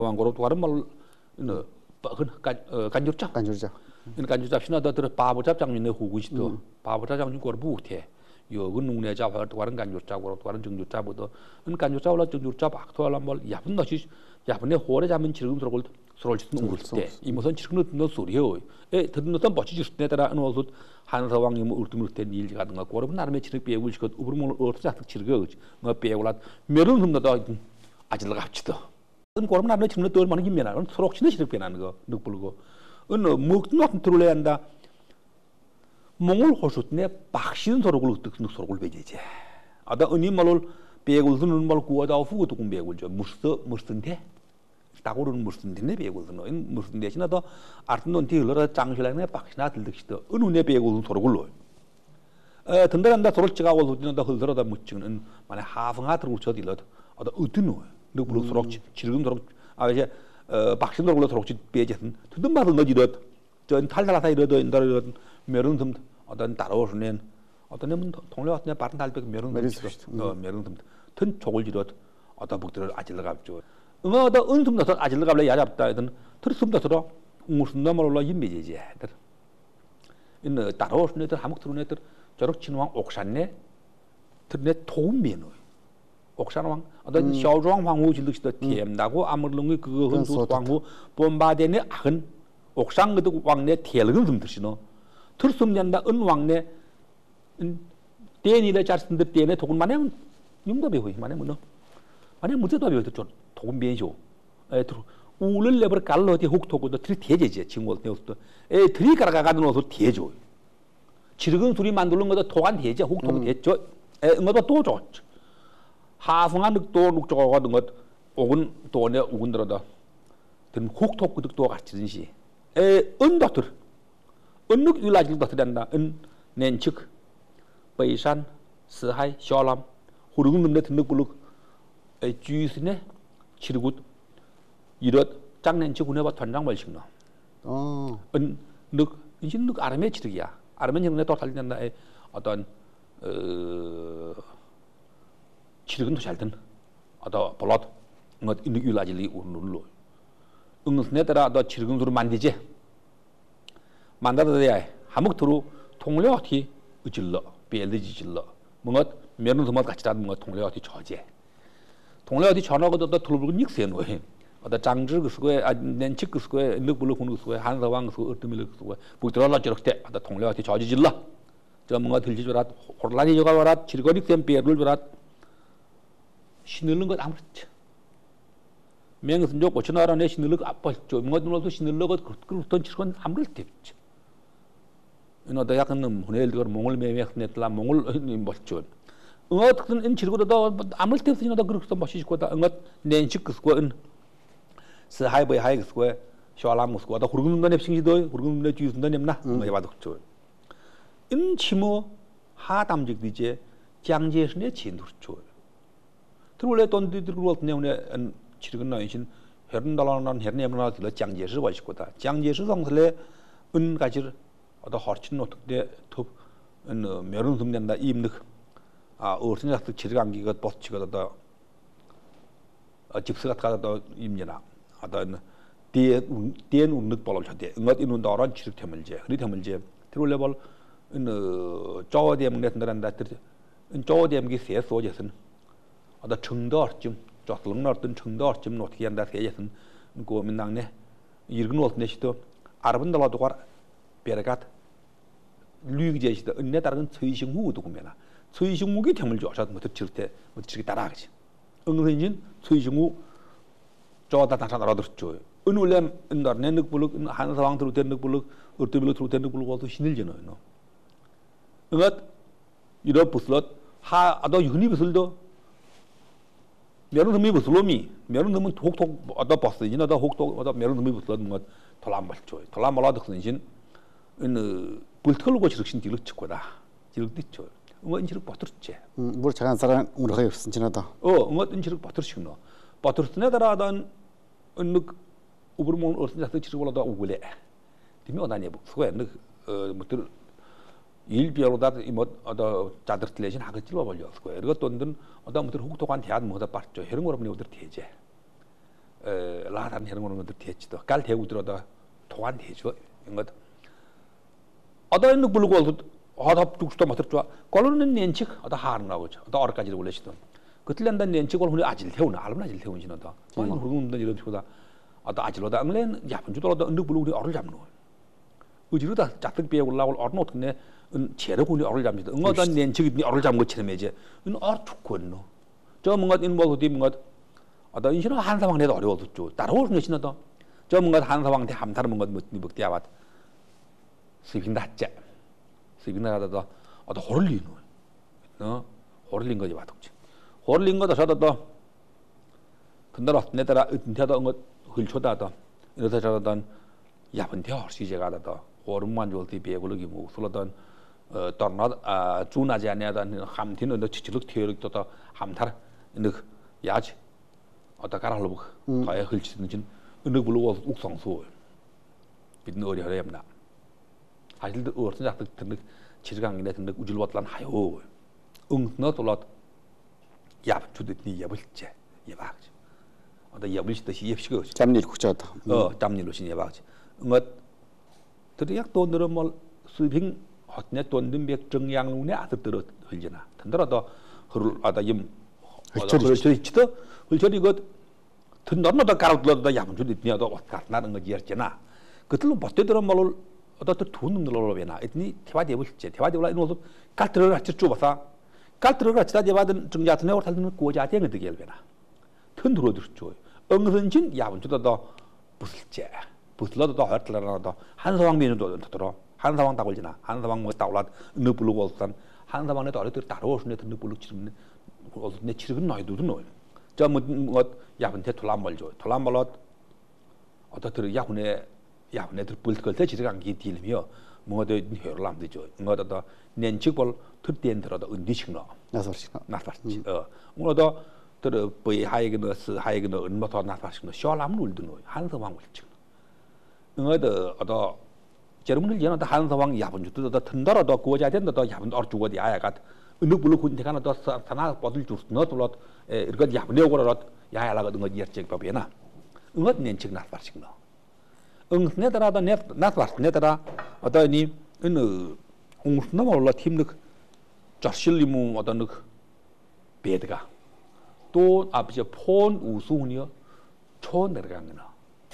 왕고로 다른 말로 간주잡. 간주자. 간주잡 신하다 들어 바보잡 장면에 후구시도 바보잡 장면 거로 부태. 요건 농내잡 다른 간주잡으로 다른 정주잡도 간주잡으로 정주잡 악토할 말 야분 것이 야분에 호래 잡은 지금 들어올 서로 짓는 때 이무선 지금 너 소리요. 에 듣는 어떤 버치 줄때 따라 어느 한서왕이 뭐 울tum을 때일 같은 거 거로 나름의 지르 배울 것 우르물 어떻게 지르거 뭐 배울라 몇은 흠나다 아질라 갑치도 은 거로 나름의 지르는 또 많은 김면아 서로 친해 지르 배나는 거 늑불고 은 먹는 들을래 한다 몽을 호숫네 박신 서로를 어떻게 서로를 배제제 아다 은이 말을 배울수는 말 구하다 후고도 공 배울죠 무슨데 다고는 무슨데 배우는 무슨 대신에도 아르는 뒤를 장실랑에 박시나 들득시도 은운에 배우는 서로글로 든다란다 서로 찍어고 도는다 흘러다 묻지는 만에 하성아 들고 저딜러 어다 어디노 누구로 서로 지금 서로 아 이제 박신으로 서로 배제는 듣는 말은 어디로 전 탈달아서 이러도 인다로 메른 좀 어떤 따라오는 어떤 놈은 동료 같은 바른 달백 메른 메른 튼 족을 지러 어떤 북들을 아질러 갑죠 응어다 은숨나서 아질러 갑래 야잡다 하던 들숨다서로 무슨 말로 임매제지 인 따라오는 애들 한국 들어오는 애들 저렇게 친왕 옥산네 들네 도움면의 옥산왕 어떤 샤오주왕 황후 질득시도 티엠나고 아무르릉이 그거 흔수 황후 본바데네 악은 옥상 그도 왕네 태력은 좀 드시노 들숨년다 은왕네 대니래 자신들 대네 도군 만에 님도 배우이 만에 뭐노 만에 무제도 배우도 좀 도군 배죠 에 들어 우를 레버 갈로디 혹토고도 트리 대제지 친구들 배웠어 에 트리 가가가는 옷을 대죠 지르근 소리 만들는 것도 도간 대제 혹토고 됐죠 에 응어도 또 좋죠 하성한 늑도 늑조가 같은 것 오근 도네 우근들어다 든 혹토고 늑도 같이 시 에 은도들 은늑 일라질도 된다 은 nenchik Baisan Sihai Sholam Hurung numne tnukuluk juisne chirgut 이렇 장 nenchik huneba 던장 벌식노 늑 이진 늑 아르메 치르기야 아르메 형네 또 살린다 어떤 치르근도 잘든 어떤 볼랏 뭐 늑 일라질리 우르르로 응스네 따라 너 치르근으로 만디지 만다다야 하묵트로 통려어티 으질러 비엘리지 질러 뭔가 면은 더 같이 다는 뭔가 통려어티 저제 통려어티 전화거도 더 돌불고 닉세노에 어다 장즈 그스고에 낸치 그스고에 늑불로 보는 그스고에 한서왕 그스고 어뜨밀 그스고에 북들어라 저렇게 어다 통려어티 저지 질러 저 뭔가 들지 줘라 혼란이 저가 와라 질거리 셈 비엘을 줘라 신을는 것 아무렇지 맹은 저 고쳐나라 내 신을는 거 아빠 저 뭔가 눈으로도 신을는 것 그렇던 치건 아무렇지 이노다 약간 혼엘들 몽을 매매했네,라 몽을 뭐죠? 어떻든 인 지르고도 아무 때 없으니까 그렇게 멋있고다. nenchik 그거 은 스하이버이 하이 그거 쇼알람 그거 다 후르근도 냅싱지도 후르근도 주스도 냅나. 뭐 해봐도 저. 인 치모 하담직디제 장제스네 진두르죠. 들어올래 돈들 들고 내오네 지르근 나이신 헤른달라는 헤르네브나 들어 장제스 와시고다. 장제스 성슬레 은 가지 어다 허친 어떻게 톱 메론 듬는다 임득 아 어르신한테 지르간기가 버치거다 집스가 가다 임녀나 아다 디엔 운득 벌을 쳤대 응엇 이눈 더런 지르 태물제 그리 태물제 들올레벌 저어디엠 냈는다 저어디엠기 세 소제선 어다 청더쯤 저슬릉 어떤 청더쯤 어떻게 한다 세제선 고 민당네 이르근 어떻네시도 아르분달라도 과 베르갓 류기제시다 은내 다른 서이식무도 보면아 서이식무기 tem을 줘서 뭐 덮칠 뭐 지르게 따라가지 응은진 서이식무 저다 나타나라도 줘 은울렘 은다네 늑불룩 한 상황 들어 된 늑불룩 어떻게 들어 된 늑불룩 와서 신을잖아 너 응엇 이러 부슬럿 하 아도 윤이 부슬도 메론 흠이 부슬로미 메론 흠은 혹독 어다 버스 이나다 혹독 어다 메론 흠이 부슬럿 뭐 돌람 말죠 돌람 말아도 그는진 은 불털고 지르신 뒤로 찍고다 지르 뒤죠 뭐 인지를 버터지 뭐 작은 사람 우리가 없은 지나다 뭐 인지를 버터시노 버터스네다라던 은 우브르몬 어스나서 지르고라다 우글레 디미 오다니 북소에 뭐들 일비어로다 뭐 어더 자들틀레신 하겠지로 벌렸고 이거 돈든 어다 뭐들 혹독한 대한 뭐다 빠죠 이런 거로 보니 어들 대제 라단 해는 거는 것도 됐지도 깔 대고 들어다 도안 되죠 이것 어다 있는 불고 어다 죽도 못 들어 걸로는 nen칙 어다 하는 나오죠 어다 어까지도 올래시던 그틀랜다 nen칙을 훈이 아질 태우나 알면 아질 태우지나다 거기 그런 이런 식으로 어다 아질로다 응len 야분 주도로다 은득 불고 우리 어를 잡는 거 의지로다 작득 비에 올라올 어는 어떻게 제대로 훈이 어를 잡니다 응어다 nen칙이 어를 잡은 것처럼 이제 어 죽고는 저 뭔가 인뭐 어디 뭔가 어떤 인신은 한 상황 내도 어려워졌죠. 따라오는 것이 너도 저 뭔가 한 상황 대 함타는 뭔가 먹대야 왔. 수익 낮제. 수익 나가다도 어떤 호를리노. 호를린 거지 와독지. 호를린 거도 저도 근데로 내따라 은퇴도 것 흘초다도 이러다 저던 야분대 시제가다도 호름만 좋을 때 비에고르기 뭐 술어던 떠나 주나지 않냐던 함티는 너 지치륵 태르도 함타라 너 야지 어떤 가라로 가야 흘치든지 어느 불로 욱성소 빛는 어리 하려면 사실 어떤 작들 듣는 지르강이네 듣는 우줄watlan 하요 응너 돌아 야 주듯니 예불제 예박지 어떤 예불시듯이 예시고 잠일 국자다. 잠일로 신 예박지 응어 드리약 돈으로 뭐 수빙 헛내 돈든 백 정양lun에 아들들어 흘리나 던더라도 흐를 아다 임 흘처리치도 흘처리 그 든너도 가로들어도 야문주디 니어도 나는 거 지었잖아. 그들로 버티더라 말로 어떤 돈은 늘어로 배나. 이니 대화대 볼지. 대화대 올라 이노서 깔들어가 쳐 봐서 깔들어가 치다 대화든 정자트네 오탈는 고자 되는 되게 배나. 튼 들어들죠. 응선진 야문주도 부슬제. 부슬러도 하트라나도 한 상황 내는도 들어. 한 상황 다 걸지나. 한 상황 뭐 따올라 너 불고 올산 한 상황에 어리들 따라오시네 너 불고 치르는 내 치르는 나이도 넣어. 저뭐 야분대 돌아말죠. 돌아말로 어떻게 야분에들 불걸 때 지르간 게 딜이며 뭐도 해를 되죠. 뭐도 nen칙벌 특된 들어도 은디식너. 나서시나. 나서시. 뭐도 들 보이 하이그너 스 하이그너 은모터 나서시너 쇼람 울드노 한서왕 울지. 뭐도 어도 제르문을 연어도 한서왕 야분주도 튼더라도 고자 된다도 야분 어주고디 아야가 어느 불로 군대가 또 사나 뻗을 줄 너도 이거 야분내고라 야야라가 든거 이어책 법이나 응엇 nen칙 나서시너. 응스네더라도 나서스네더라 어떠니 어느 웅스나 몰라 팀득 저실리무 어떤 그 베드가 또 앞에 폰 우수니요 촌 내려가는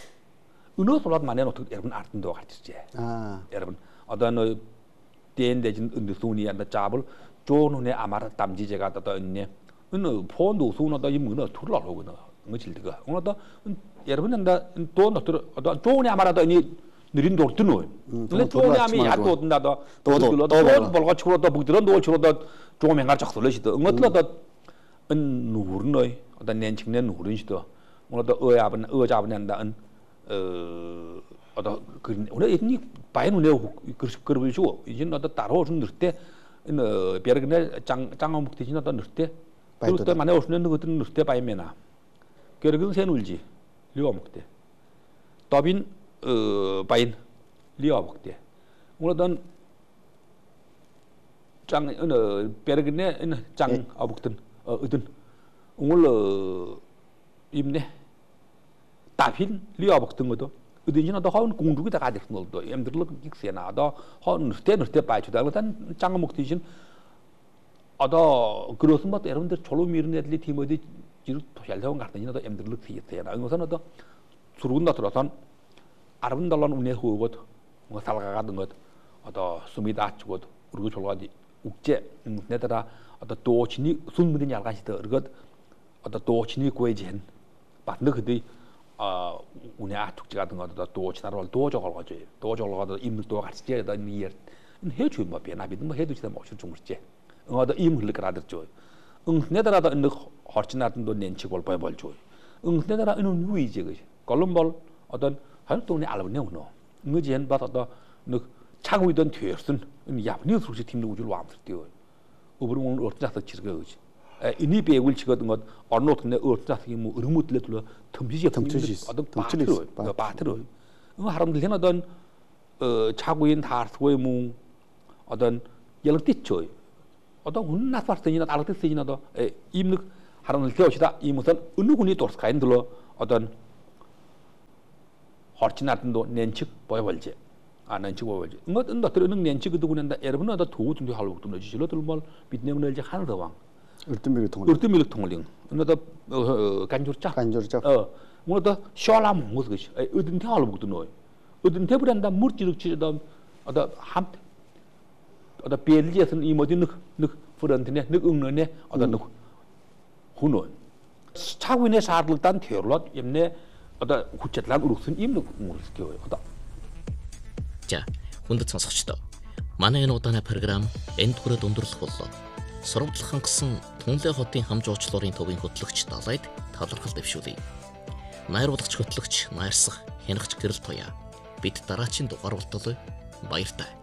어느 소lat 만에 어떻게 여러분 알던도 같이지 여러분 어떤 대인대진 은두수니 안다 잡을 좋은에 아마라 담지제가 또 있네 어느 폰 우수노도 이 문어 둘러로거든 뭐 질드가 오늘도 여러분은 또 너들 어떤 좋은에 아마라도 이 느린 돌드노 근데 좋은에 아미 야도 얻는다도 또 벌거 치고도 북들은 노 치고도 좀 행가 작설러시도 응어들도 은 누르노이 어떤 nen칙내 누른시도 오늘도 어잡은 한다 어떤 그 오늘 이니 바이는 내고 그걸 주고 이제 너도 따로 좀 넣을 때 베르그네 장장 목대지나 또 넣을 때 그럴 때 만에 오시는 것들은 넣을 때 바이면아 그러고 새 울지 리어 먹대 더빈 바인 리어 먹대 오늘은 장 베르그네 장 아북든 어든 오늘 임네 따핀 리어 먹던 것도 어딘지나 더 하운 공중이 다 가질 것도 엠들로 기세나 더 하운 스테너스테 빠지다 일단 장 먹듯이 어더 그렇은 것도 여러분들 졸로 미는 애들이 팀어디 지루 도살대원 같은 이나도 엠들로 기세나 이것은 더 수르군다 들어선 아름달란 운에 후고도 뭐 살아가던 것 어더 숨이다 주고 우리고 졸라디 uk제 내더라 어더 또 진이 순물이 약간시더 그것 어더 또 진이 고해진 받는 그들이 운에 아툭지 같은 것도 또 지나로 또 저걸 가져 또 저걸 가도 임도 같이 제다 니 해주 뭐 변화비도 뭐 해도 지다 뭐 중물지 어더 임을 그라들죠 내더라도 은 허치나든도 nen칙을 벌벌죠 내더라 은 위지 그 걸럼벌 어떤 한 동네 알아보네 오노 응지엔 받아도 너 차고 있던 뒤에선 야분이 소식 팀도 우줄 와면서 뛰어 오버는 어떻게 자서 치르거지 이니 배울 치거든 것 어느 어떤 어떻게 뭐 의무들에 둘러 덤비지 어떤 바트로 하람들 해나던 차고인 다 소의 무 어떤 연락 뛰죠 어떤 운나서스이나 알아듣으시나도 임lực 하람들 태우시다 이 무슨 어느 군이 도스카인 들러 어떤 horchinatndo nenchik boybolje. Nenchik boybolje. Ngot ndotor ning nenchik dugunenda erbun da tuutun halbuktum jilo tulmol bitneng nelje hanrawang. 을뜸밀 통을. 을뜸밀 통ling. 너도 간줄자. 간줄자. 뭐도 쇼람 무슨 것이. 어딘 데 할북도 노. 어딘 데브란다 물지륵 지다 어다 함 어다 비엘리에서는 이 뭐지 늑 프런트네 늑 응너네 어다 늑 후노. 차고인의 사를 딴 테러lot 임네 어다 후쳇란 우룩슨 임늑 무르스겨요. 어다. За, хүндэт сонсогчдоо. Манай энэ удаагийн програм энд хүрээд өндөрлөх боллоо. Сурвалжлах хангасан Түнлээ хотын хам жуучлалын төвийн хөтлөгч Далайд талархал дэвшүүлье. Найруулагч хөтлөгч Найрсах Хянагч Гэрэл Туяа. Бид дараачийн дугаар болтол баяртай.